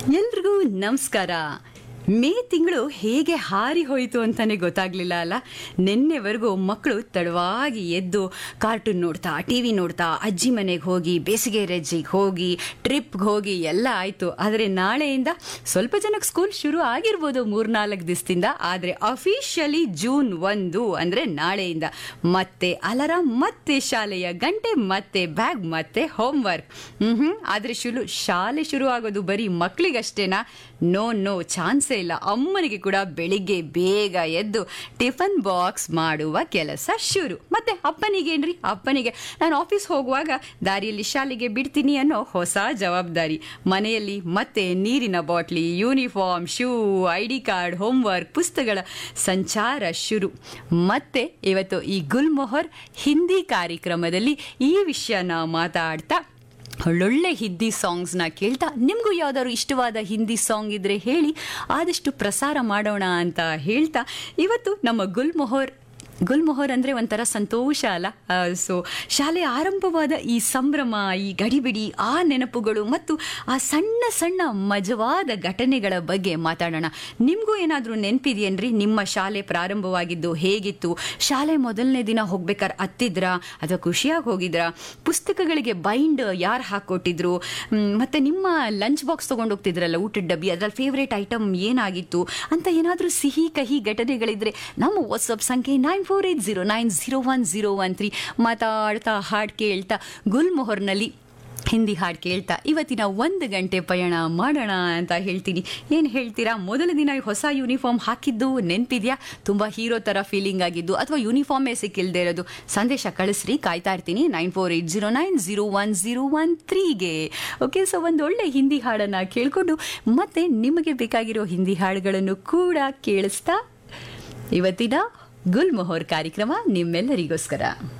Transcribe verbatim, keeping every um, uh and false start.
ಎಲ್ರಿಗೂ ನಮಸ್ಕಾರ. ಮೇ ತಿಂಗಳು ಹೇಗೆ ಹಾರಿ ಹೋಯಿತು ಅಂತಾನೆ ಗೊತ್ತಾಗ್ಲಿಲ್ಲ ಅಲ್ಲ. ನಿನ್ನೆವರೆಗೂ ಮಕ್ಕಳು ತಡವಾಗಿ ಎದ್ದು ಕಾರ್ಟೂನ್ ನೋಡ್ತಾ, ಟಿವಿ ನೋಡ್ತಾ, ಅಜ್ಜಿ ಮನೆಗೆ ಹೋಗಿ, ಬೇಸಿಗೆ ರಜೆಗೆ ಹೋಗಿ, ಟ್ರಿಪ್ಗೆ ಹೋಗಿ ಎಲ್ಲ ಆಯ್ತು. ಆದರೆ ನಾಳೆಯಿಂದ ಸ್ವಲ್ಪ ಜನಕ್ಕೆ ಸ್ಕೂಲ್ ಶುರು ಆಗಿರ್ಬೋದು ಮೂರ್ನಾಲ್ಕು ದಿವಸದಿಂದ. ಆದರೆ ಅಫಿಷಿಯಲಿ ಜೂನ್ ಒಂದು ಅಂದ್ರೆ ನಾಳೆಯಿಂದ ಮತ್ತೆ ಅಲಾರಾಮ್, ಮತ್ತೆ ಶಾಲೆಯ ಗಂಟೆ, ಮತ್ತೆ ಬ್ಯಾಗ್, ಮತ್ತೆ ಹೋಮ್ವರ್ಕ್. ಹ್ಮ್ ಹ್ಮ್ ಆದ್ರೆ ಶುರು ಶಾಲೆ ಶುರು ಆಗೋದು ಬರೀ ಮಕ್ಕಳಿಗಷ್ಟೇನಾ? ನೋ ನೋ ಚಾನ್ಸೇ ಇಲ್ಲ. ಅಮ್ಮನಿಗೆ ಕೂಡ ಬೆಳಿಗ್ಗೆ ಬೇಗ ಎದ್ದು ಟಿಫನ್ ಬಾಕ್ಸ್ ಮಾಡುವ ಕೆಲಸ ಶುರು. ಮತ್ತೆ ಅಪ್ಪನಿಗೇನ್ರಿ, ಅಪ್ಪನಿಗೆ ನಾನು ಆಫೀಸ್ ಹೋಗುವಾಗ ದಾರಿಯಲ್ಲಿ ಶಾಲೆಗೆ ಬಿಡ್ತೀನಿ ಅನ್ನೋ ಹೊಸ ಜವಾಬ್ದಾರಿ. ಮನೆಯಲ್ಲಿ ಮತ್ತೆ ನೀರಿನ bottle, uniform, shoe, I D card, homework, ಪುಸ್ತಕಗಳ ಸಂಚಾರ ಶುರು. ಮತ್ತೆ ಇವತ್ತು ಈ ಗುಲ್ಮೊಹರ್ ಹಿಂದಿ ಕಾರ್ಯಕ್ರಮದಲ್ಲಿ ಈ ವಿಷಯನ ಮಾತಾಡ್ತಾ ಒಳ್ಳೊಳ್ಳೆ ಹಿಂದಿ ಸಾಂಗ್ಸ್ನ ಕೇಳ್ತಾ, ನಿಮಗೂ ಯಾವ್ದಾದ್ರು ಇಷ್ಟವಾದ ಹಿಂದಿ ಸಾಂಗ್ ಇದ್ರೆ ಹೇಳಿ, ಆದಷ್ಟು ಪ್ರಸಾರ ಮಾಡೋಣ ಅಂತ ಹೇಳ್ತಾ ಇವತ್ತು ನಮ್ಮ ಗುಲ್ಮೊಹರ್ ಗುಲ್ಮೊಹರ್ ಅಂದರೆ ಒಂಥರ ಸಂತೋಷ ಅಲ್ಲ. ಸೊ ಶಾಲೆ ಆರಂಭವಾದ ಈ ಸಂಭ್ರಮ, ಈ ಗಡಿಬಿಡಿ, ಆ ನೆನಪುಗಳು ಮತ್ತು ಆ ಸಣ್ಣ ಸಣ್ಣ ಮಜವಾದ ಘಟನೆಗಳ ಬಗ್ಗೆ ಮಾತಾಡೋಣ. ನಿಮಗೂ ಏನಾದರೂ ನೆನಪಿದೆಯೇನ್ರಿ? ನಿಮ್ಮ ಶಾಲೆ ಪ್ರಾರಂಭವಾಗಿದ್ದು ಹೇಗಿತ್ತು? ಶಾಲೆ ಮೊದಲನೇ ದಿನ ಹೋಗ್ಬೇಕಾದ್ರೆ ಹತ್ತಿದ್ರಾ ಅಥವಾ ಖುಷಿಯಾಗಿ ಹೋಗಿದ್ರಾ? ಪುಸ್ತಕಗಳಿಗೆ ಬೈಂಡ್ ಯಾರು ಹಾಕ್ಕೊಟ್ಟಿದ್ರು? ಮತ್ತು ನಿಮ್ಮ ಲಂಚ್ ಬಾಕ್ಸ್ ತೊಗೊಂಡು ಹೋಗ್ತಿದ್ರಲ್ಲ, ಊಟದ ಡಬ್ಬಿ, ಅದರಲ್ಲಿ ಫೇವ್ರೇಟ್ ಐಟಮ್ ಏನಾಗಿತ್ತು ಅಂತ ಏನಾದರೂ ಸಿಹಿ ಕಹಿ ಘಟನೆಗಳಿದ್ರೆ ನಮ್ಮ ವಾಟ್ಸಪ್ ಸಂಖ್ಯೆ nine four eight zero nine zero one zero one three ಮಾತಾಡ್ತಾ ಹಾಡು ಕೇಳ್ತಾ ಗುಲ್ಮೊಹರ್ನಲ್ಲಿ ಹಿಂದಿ ಹಾಡು ಕೇಳ್ತಾ ಇವತ್ತಿನ ಒಂದು ಗಂಟೆ ಪಯಣ ಮಾಡೋಣ ಅಂತ ಹೇಳ್ತೀನಿ. ಏನು ಹೇಳ್ತೀರಾ? ಮೊದಲ ದಿನ ಹೊಸ ಯೂನಿಫಾರ್ಮ್ ಹಾಕಿದ್ದು ನೆನಪಿದ್ಯಾ? ತುಂಬ ಹೀರೋ ಥರ ಫೀಲಿಂಗ್ ಆಗಿದ್ದು, ಅಥವಾ ಯೂನಿಫಾರ್ಮೇ ಸಿಕ್ಕಿಲ್ದೇ ಇರೋದು? ಸಂದೇಶ ಕಳಿಸ್ರಿ, ಕಾಯ್ತಾ ಇರ್ತೀನಿ nine four eight zero nine zero one zero one ತ್ರೀಗೆ. Okay, so ಒಂದು ಒಳ್ಳೆ ಹಿಂದಿ ಹಾಡನ್ನು ಕೇಳಿಕೊಂಡು ಮತ್ತೆ ನಿಮಗೆ ಬೇಕಾಗಿರೋ ಹಿಂದಿ ಹಾಡುಗಳನ್ನು ಕೂಡ ಕೇಳಿಸ್ತಾ ಇವತ್ತಿನ ಗುಲ್ಮೊಹರ್ ಕಾರ್ಯಕ್ರಮ ನಿಮ್ಮೆಲ್ಲರಿಗೋಸ್ಕರ.